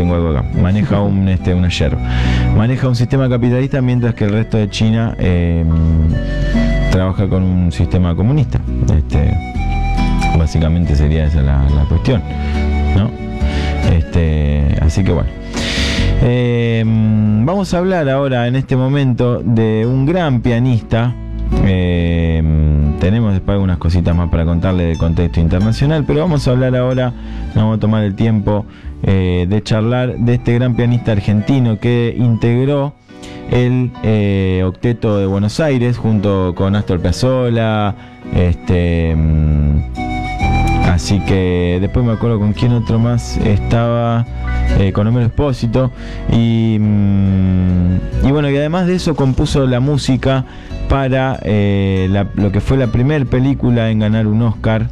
tengo algo acá. Maneja una yerba. Maneja un sistema capitalista mientras que el resto de China trabaja con un sistema comunista. Básicamente sería esa la cuestión, ¿no? Así que bueno. Vamos a hablar ahora en este momento de un gran pianista. Tenemos después algunas cositas más para contarle del contexto internacional, pero vamos a hablar ahora, vamos a tomar el tiempo de charlar de este gran pianista argentino que integró el Octeto de Buenos Aires junto con Astor Piazzolla, así que después me acuerdo con quién otro más estaba, con Homero Espósito, y bueno, y además de eso compuso la música para lo que fue la primera película en ganar un Oscar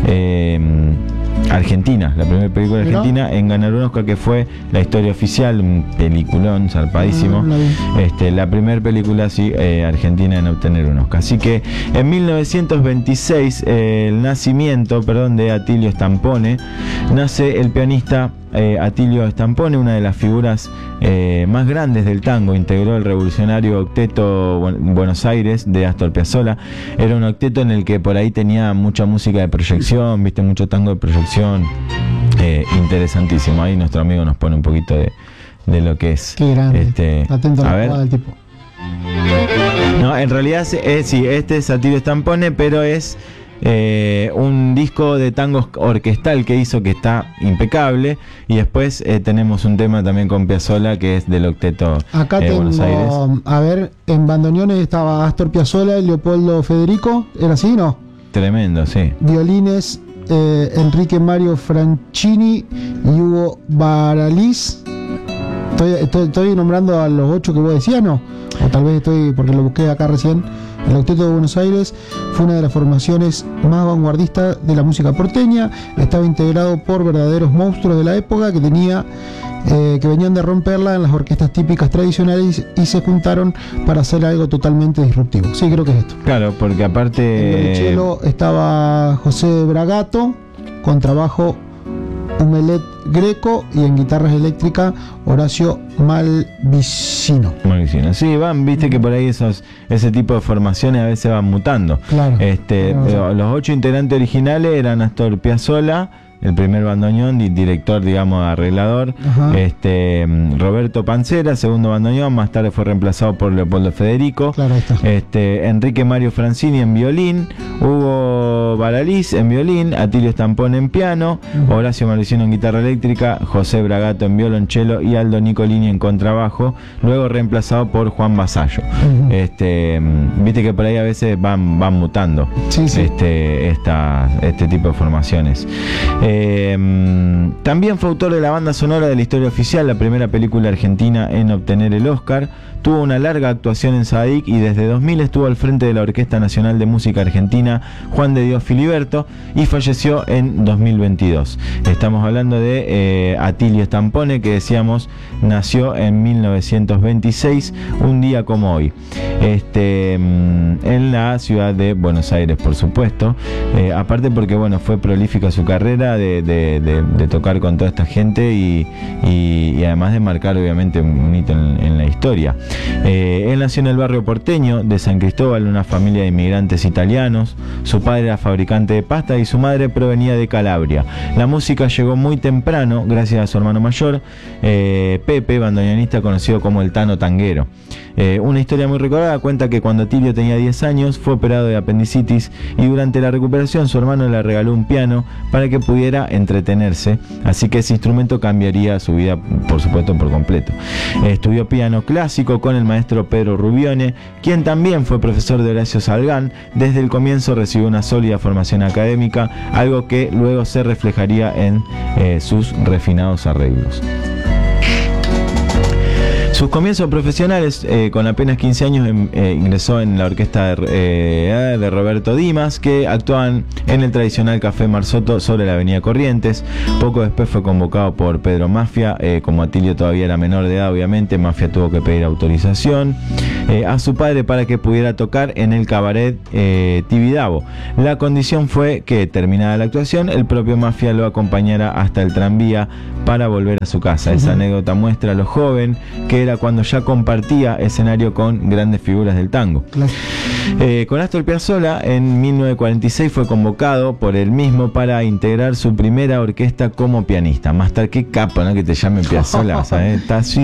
argentina, la primera película argentina en ganar un Oscar, que fue La Historia Oficial, un peliculón zarpadísimo. La primera película argentina en obtener un Oscar. Así que en 1926, el nacimiento, de Atilio Stampone, nace el pianista Atilio Stampone, una de las figuras más grandes del tango. Integró el revolucionario Octeto Buenos Aires de Astor Piazzolla. Era un octeto en el que por ahí tenía mucha música de proyección, mucho tango de proyección, interesantísimo. Ahí nuestro amigo nos pone un poquito de lo que es. Qué grande. Atento a la jugada del tipo. No, en realidad sí, este es Atilio Stampone, pero es un disco de tangos orquestal que hizo, que está impecable. Y después tenemos un tema también con Piazzolla, que es del Octeto de Buenos Aires. A ver, en bandoneones estaba Astor Piazzolla, Leopoldo Federico, ¿era así, no? Tremendo, sí. Violines, Enrique Mario Franchini y Hugo Baralis. Estoy nombrando a los 8 que vos decías, ¿no? O tal vez porque lo busqué acá recién. El Octeto de Buenos Aires fue una de las formaciones más vanguardistas de la música porteña. Estaba integrado por verdaderos monstruos de la época que venían de romperla en las orquestas típicas tradicionales y se juntaron para hacer algo totalmente disruptivo. Sí, creo que es esto. Claro, porque aparte... En el cello estaba José Bragato, contrabajo Humelet Greco y en guitarras eléctricas Horacio Malvicino. Sí, viste que por ahí ese tipo de formaciones a veces van mutando. Claro. Los 8 integrantes originales eran Astor Piazzolla, el primer bandoneón, director, arreglador. Roberto Pancera, segundo bandoneón, más tarde fue reemplazado por Leopoldo Federico. Claro, ahí está. Enrique Mario Francini en violín, Hugo Baralis en violín, Atilio Stampone en piano, Horacio Malvicino en guitarra eléctrica, José Bragato en violonchelo y Aldo Nicolini en contrabajo, luego reemplazado por Juan Basallo. Viste que por ahí a veces van mutando. Sí. Este tipo de formaciones. También fue autor de la banda sonora de La Historia Oficial, la primera película argentina en obtener el Oscar. Tuvo una larga actuación en Sadik y desde 2000 estuvo al frente de la Orquesta Nacional de Música Argentina Juan de Dios Filiberto y falleció en 2022. Estamos hablando de Atilio Stampone, que decíamos nació en 1926, un día como hoy, en la ciudad de Buenos Aires, por supuesto. Aparte porque fue prolífica su carrera de tocar con toda esta gente y además de marcar obviamente un hito en la historia. Él nació en el barrio porteño de San Cristóbal, una familia de inmigrantes italianos. Su padre era fabricante de pasta y su madre provenía de Calabria. La música llegó muy temprano gracias a su hermano mayor, Pepe, bandoneonista conocido como el Tano Tanguero. Una historia muy recordada cuenta que cuando Atilio tenía 10 años fue operado de apendicitis y durante la recuperación su hermano le regaló un piano para que pudiera entretenerse, así que ese instrumento cambiaría su vida, por supuesto, por completo. Estudió piano clásico con el maestro Pedro Rubione, quien también fue profesor de Horacio Salgán. Desde el comienzo recibió una sólida formación académica, algo que luego se reflejaría en sus refinados arreglos. Sus comienzos profesionales, con apenas 15 años, ingresó en la orquesta de Roberto Dimas, que actuaban en el tradicional Café Marzotto sobre la avenida Corrientes. Poco después fue convocado por Pedro Maffia, como Atilio todavía era menor de edad, obviamente, Maffia tuvo que pedir autorización a su padre para que pudiera tocar en el cabaret Tibidabo. La condición fue que, terminada la actuación, el propio Maffia lo acompañara hasta el tranvía para volver a su casa. Esa anécdota muestra lo joven que era cuando ya compartía escenario con grandes figuras del tango. Claro. Con Astor Piazzolla, en 1946 fue convocado por él mismo para integrar su primera orquesta como pianista. Más tarde, qué capo, ¿no? Que te llamen Piazzolla, ¿sabes?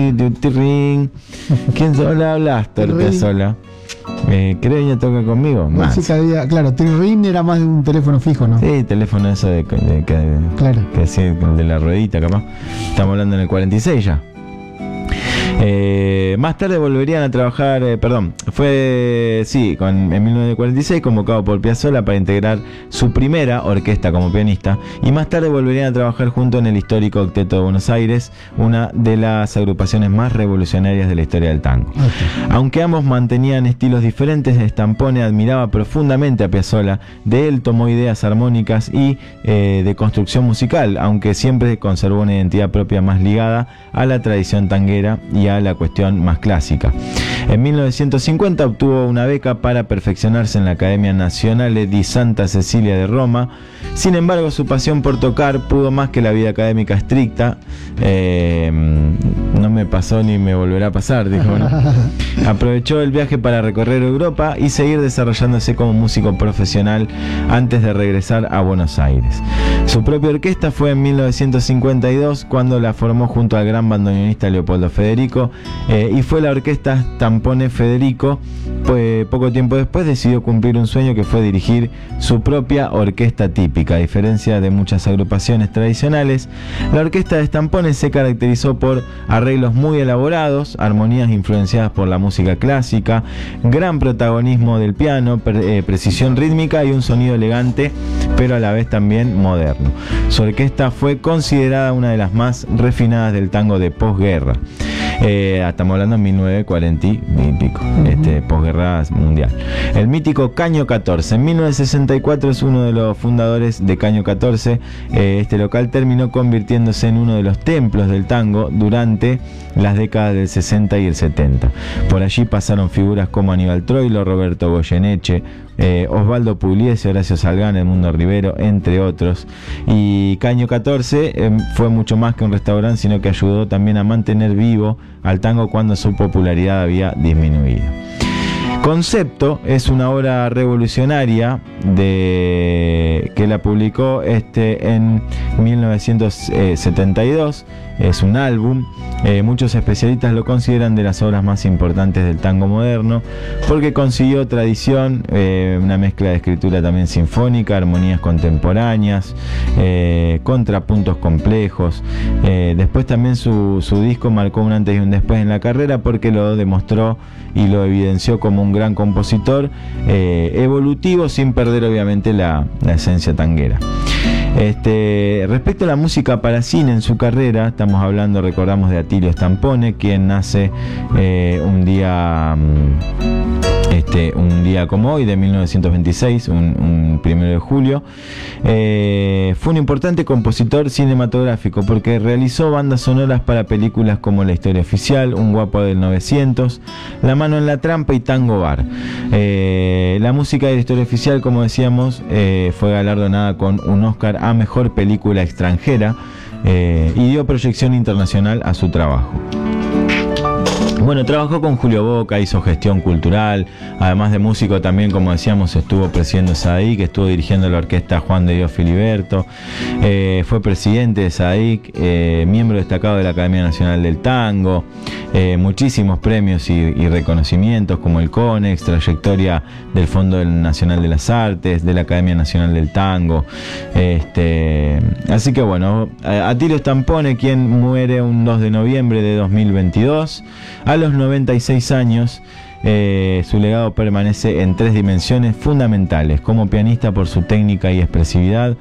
¿Quién solo habla? Astor Piazzolla. ¿Querés venir a tocar conmigo? Claro, Ring era más de un teléfono fijo, ¿no? Sí, teléfono eso claro. Que así, de la ruedita, capaz. Estamos hablando en el 46 ya. Más tarde volverían a trabajar, en 1946 convocado por Piazzolla para integrar su primera orquesta como pianista, y más tarde volverían a trabajar junto en el histórico Octeto de Buenos Aires, una de las agrupaciones más revolucionarias de la historia del tango. Okay. Aunque ambos mantenían estilos diferentes, Stampone admiraba profundamente a Piazzolla. De él tomó ideas armónicas y de construcción musical, aunque siempre conservó una identidad propia más ligada a la tradición tanguera y a la cuestión más clásica. En 1950 obtuvo una beca para perfeccionarse en la Academia Nazionale di Santa Cecilia de Roma. Sin embargo, su pasión por tocar pudo más que la vida académica estricta. No me pasó ni me volverá a pasar, dijo. ¿No? Aprovechó el viaje para recorrer Europa y seguir desarrollándose como músico profesional antes de regresar a Buenos Aires. Su propia orquesta fue en 1952 cuando la formó junto al gran bandoneonista Leopoldo Federico, y fue la orquesta Stampone Federico. Pues, poco tiempo después decidió cumplir un sueño, que fue dirigir su propia orquesta típica. A diferencia de muchas agrupaciones tradicionales, la orquesta de Stampone se caracterizó por arreglos muy elaborados, armonías influenciadas por la música clásica, gran protagonismo del piano, precisión rítmica y un sonido elegante, pero a la vez también moderno. Su orquesta fue considerada una de las más refinadas del tango de posguerra. Estamos hablando de 1940 y pico, posguerra mundial. El mítico Caño 14, en 1964 es uno de los fundadores de Caño 14. Este local terminó convirtiéndose en uno de los templos del tango durante las décadas del 60 y el 70. Por allí pasaron figuras como Aníbal Troilo, Roberto Goyeneche, Osvaldo Pugliese, Horacio Salgán, Edmundo Rivero, entre otros. Y Caño 14 fue mucho más que un restaurante, sino que ayudó también a mantener vivo al tango cuando su popularidad había disminuido. Concepto es una obra revolucionaria que la publicó en 1972. Es un álbum. Muchos especialistas lo consideran de las obras más importantes del tango moderno, porque consiguió tradición, una mezcla de escritura también sinfónica, armonías contemporáneas, contrapuntos complejos. Después también su disco marcó un antes y un después en la carrera, porque lo demostró y lo evidenció como un gran compositor, evolutivo, sin perder obviamente la esencia tanguera. Respecto a la música para cine en su carrera, recordamos de Atilio Stampone, quien nace un día como hoy, de 1926, un 1 de julio. Fue un importante compositor cinematográfico, porque realizó bandas sonoras para películas como La Historia Oficial, Un Guapo del 900, La Mano en la Trampa y Tango Bar. La música de La Historia Oficial, como decíamos, fue galardonada con un Oscar a Mejor Película Extranjera, y dio proyección internacional a su trabajo. Bueno, trabajó con Julio Boca, hizo gestión cultural, además de músico también, como decíamos, estuvo presidiendo SADIC, estuvo dirigiendo la orquesta Juan de Dios Filiberto, fue presidente de SADIC, miembro destacado de la Academia Nacional del Tango, muchísimos premios y reconocimientos como el CONEX, trayectoria del Fondo Nacional de las Artes, de la Academia Nacional del Tango. Así que bueno, Atilio Stampone, quien muere un 2 de noviembre de 2022, a los 96 años. Su legado permanece en 3 dimensiones fundamentales: como pianista por su técnica y expresividad,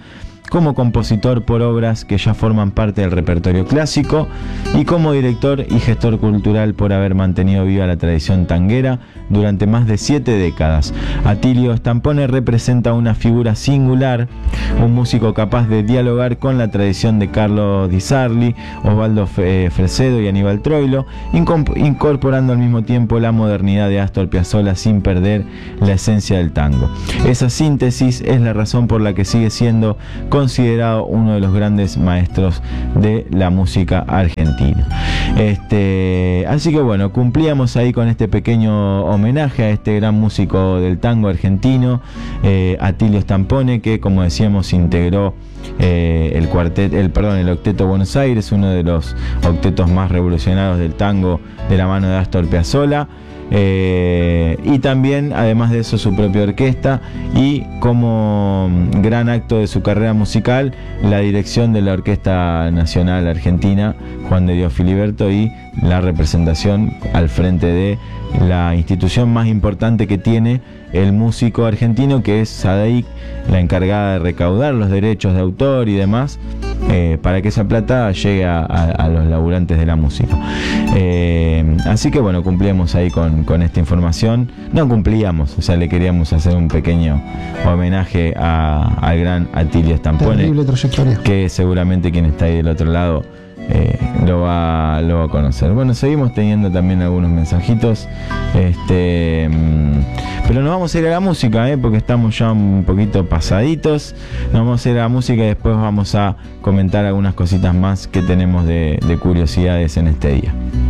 como compositor por obras que ya forman parte del repertorio clásico y como director y gestor cultural por haber mantenido viva la tradición tanguera durante más de 7 décadas. Atilio Stampone representa una figura singular, un músico capaz de dialogar con la tradición de Carlo Di Sarli, Osvaldo Fresedo y Aníbal Troilo, incorporando al mismo tiempo la modernidad de Astor Piazzolla sin perder la esencia del tango. Esa síntesis es la razón por la que sigue siendo considerado uno de los grandes maestros de la música argentina. Así que bueno, cumplíamos ahí con este pequeño homenaje a este gran músico del tango argentino, Atilio Stampone, que como decíamos integró el octeto Buenos Aires, uno de los octetos más revolucionarios del tango de la mano de Astor Piazzolla. Y también, además de eso, su propia orquesta, y como gran acto de su carrera musical, la dirección de la Orquesta Nacional Argentina, Juan de Dios Filiberto, y la representación al frente de la institución más importante que tiene el músico argentino, que es SADAIC, la encargada de recaudar los derechos de autor y demás, para que esa plata llegue a los laburantes de la música. Así que bueno, cumplíamos ahí con esta información. No cumplíamos, o sea, le queríamos hacer un pequeño homenaje al gran Atilio Stampone. Terrible trayectoria. Que seguramente quien está ahí del otro lado lo va a conocer. Bueno, seguimos teniendo también algunos mensajitos, pero nos vamos a ir a la música, porque estamos ya un poquito pasaditos. Nos vamos a ir a la música y después vamos a comentar algunas cositas más que tenemos de curiosidades en este día.